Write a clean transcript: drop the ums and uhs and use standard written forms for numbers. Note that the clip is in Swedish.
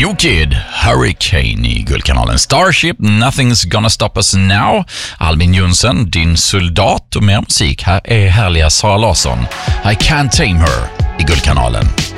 New Kid, Hurricane i Guldkanalen. Starship, Nothing's Gonna Stop Us Now. Albin Jönsson, Din soldat och mer musik. Här är härliga Sara Larsson. I Can't Tame Her i Guldkanalen.